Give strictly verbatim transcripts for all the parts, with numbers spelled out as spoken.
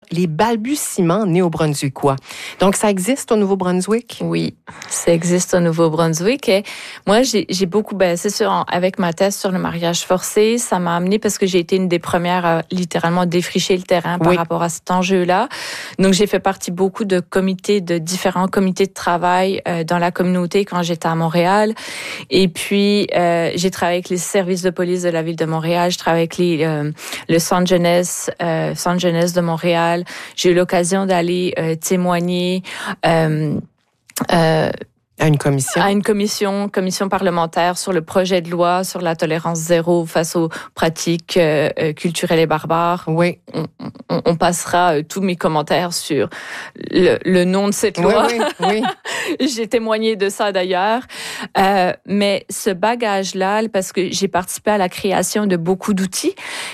les balbutiements néo-brunswickois. Donc, ça existe au Nouveau-Brunswick? Oui, ça existe au Nouveau-Brunswick. Et moi, j'ai, j'ai beaucoup, ben, c'est sûr, avec ma thèse sur le mariage forcé, ça m'a amené parce que j'ai été une des premières à littéralement défricher le terrain par oui. rapport à cet enjeu-là. Donc, j'ai fait partie beaucoup de comités, de différents comités de travail euh, dans la communauté quand j'étais à Montréal. Et puis, euh, j'ai travaillé avec les services de police de la ville de Montréal. Je travaille avec les, euh, le centre jeunesse, euh, centre jeunesse de Montréal. J'ai eu l'occasion d'aller euh, témoigner euh, euh, à une commission, à une commission, commission parlementaire sur le projet de loi sur la tolérance zéro face aux pratiques euh, culturelles et barbares. Oui, on, on, on passera euh, tous mes commentaires sur le, le nom de cette loi. Oui, oui, oui. J'ai témoigné de ça d'ailleurs, euh, mais ce bagage-là, parce que j'ai participé à la création de beaucoup d'outils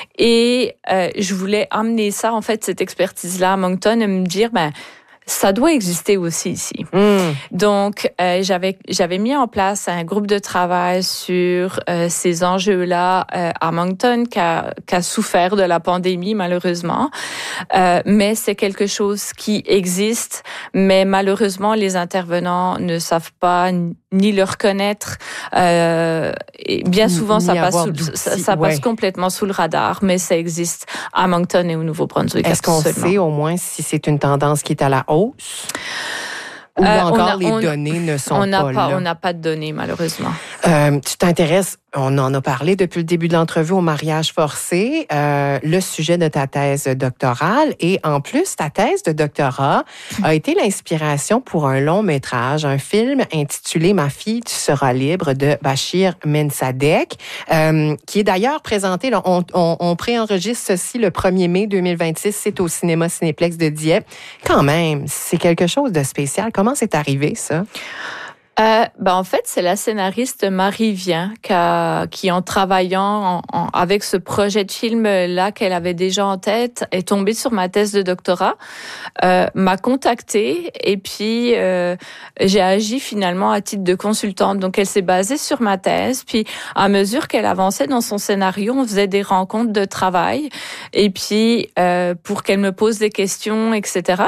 et euh, je voulais amener ça, en fait, cette expertise-là à Moncton et me dire, ben ça doit exister aussi ici. Mm. Donc, euh, j'avais j'avais mis en place un groupe de travail sur euh, ces enjeux-là euh, à Moncton, qui a, qui a souffert de la pandémie, malheureusement. Euh, mais c'est quelque chose qui existe, mais malheureusement, les intervenants ne savent pas ni le reconnaître. Euh, et bien souvent, ça passe, sous, ça, ça passe ouais. complètement sous le radar, mais ça existe à Moncton et au Nouveau-Brunswick. Est-ce qu'on sait au moins si c'est une tendance qui est à la hausse? Ou euh, encore a, les on, données ne sont on pas, pas là? On n'a pas de données, malheureusement. Euh, tu t'intéresses, on en a parlé depuis le début de l'entrevue, au mariage forcé, euh, le sujet de ta thèse doctorale. Et en plus, ta thèse de doctorat a été l'inspiration pour un long métrage, un film intitulé « Ma fille, tu seras libre » de Bachir Mensadek, euh, qui est d'ailleurs présenté, là, on, on, on préenregistre ceci le premier mai deux mille vingt-six, c'est au cinéma Cinéplex de Dieppe. Quand même, c'est quelque chose de spécial. Comment c'est arrivé, ça? Euh, ben en fait, c'est la scénariste Marie Vien qui, a, qui en travaillant en, en, avec ce projet de film-là qu'elle avait déjà en tête, est tombée sur ma thèse de doctorat, euh, m'a contactée et puis euh, j'ai agi finalement à titre de consultante. Donc, elle s'est basée sur ma thèse. Puis, à mesure qu'elle avançait dans son scénario, on faisait des rencontres de travail et puis euh, pour qu'elle me pose des questions, et cetera.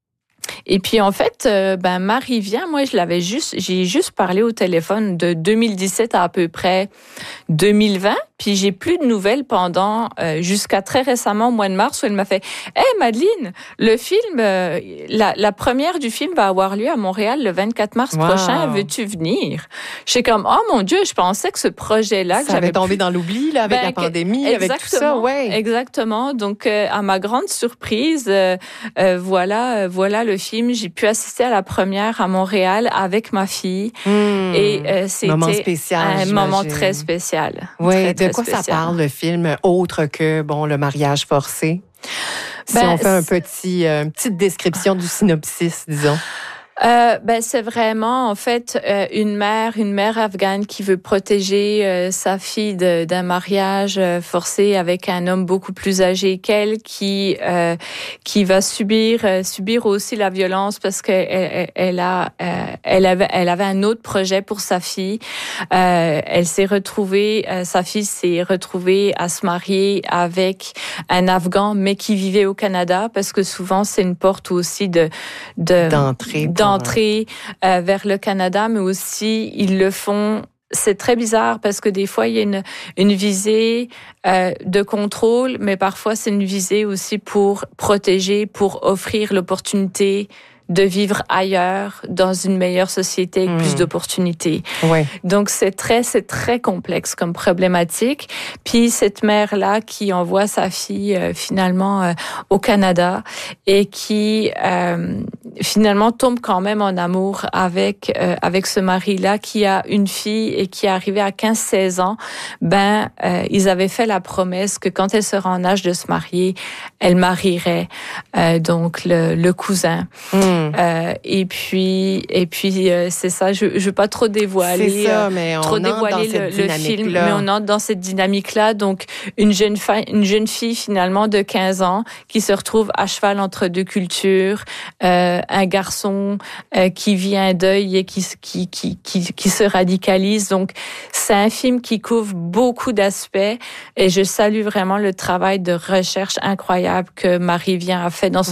Et puis en fait, euh, ben Marie Vien, moi je l'avais juste, j'ai juste parlé au téléphone de deux mille dix-sept à à peu près deux mille vingt. Puis j'ai plus de nouvelles pendant euh, jusqu'à très récemment au mois de mars où elle m'a fait « Hey Madeleine, le film, euh, la, la première du film va avoir lieu à Montréal le vingt-quatre mars wow. prochain. Veux-tu venir ?» J'étais comme « Oh mon Dieu, je pensais que ce projet-là que ça j'avais avait tombé plus... dans l'oubli là avec ben, la pandémie, avec tout ça, ouais. » Exactement. Donc euh, à ma grande surprise, euh, euh, voilà, euh, voilà le film. J'ai pu assister à la première à Montréal avec ma fille mmh. et euh, c'était moment spécial, un j'imagine. moment très spécial. Oui, très, de très quoi spécial. Ça parle le film autre que bon le mariage forcé? Si ben, on fait un petit, euh, une petite description du synopsis, disons. Euh, ben c'est vraiment en fait euh, une mère, une mère afghane qui veut protéger euh, sa fille de, d'un mariage euh, forcé avec un homme beaucoup plus âgé qu'elle, qui euh, qui va subir euh, subir aussi la violence parce que elle, elle a euh, elle avait elle avait un autre projet pour sa fille. Euh, elle s'est retrouvée, euh, sa fille s'est retrouvée à se marier avec un Afghan mais qui vivait au Canada parce que souvent c'est une porte aussi de, de d'entrée. d'entrée euh, vers le Canada, mais aussi ils le font. C'est très bizarre parce que des fois il y a une une visée euh, de contrôle, mais parfois c'est une visée aussi pour protéger, pour offrir l'opportunité de vivre ailleurs, dans une meilleure société avec mmh. plus d'opportunités. Ouais. Donc, c'est très, c'est très complexe comme problématique. Puis, cette mère-là qui envoie sa fille, euh, finalement, euh, au Canada et qui, euh, finalement, tombe quand même en amour avec, euh, avec ce mari-là qui a une fille et qui est arrivé à quinze seize ans. Ben, euh, ils avaient fait la promesse que quand elle sera en âge de se marier, elle marierait, euh, donc, le, le cousin. Mmh. Euh, et puis, et puis euh, c'est ça. Je, je veux pas trop dévoiler, c'est ça, mais on trop dévoiler le, le film, mais on entre dans cette dynamique-là. Donc, une jeune fille, une jeune fille finalement de quinze ans qui se retrouve à cheval entre deux cultures, euh, un garçon euh, qui vit un deuil et qui qui qui qui, qui se radicalise. Donc, c'est un film qui couvre beaucoup d'aspects et je salue vraiment le travail de recherche incroyable que Marie Vien a fait dans son